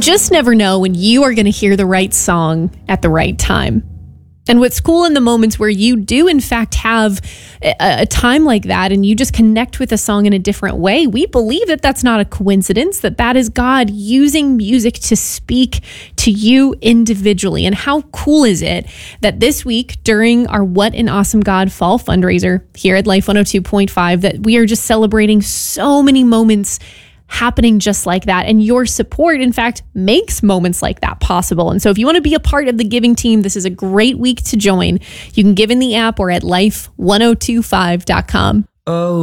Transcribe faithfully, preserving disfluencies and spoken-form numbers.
just never know when you are going to hear the right song at the right time. And what's cool in the moments where you do, in fact, have a, a time like that and you just connect with a song in a different way, we believe that that's not a coincidence, that that is God using music to speak to you individually. And how cool is it that this week during our What an Awesome God Fall fundraiser here at Life one oh two point five, that we are just celebrating so many moments happening just like that. And your support, in fact, makes moments like that possible. And so if you want to be a part of the giving team, this is a great week to join. You can give in the app or at life ten twenty-five dot com. Oh.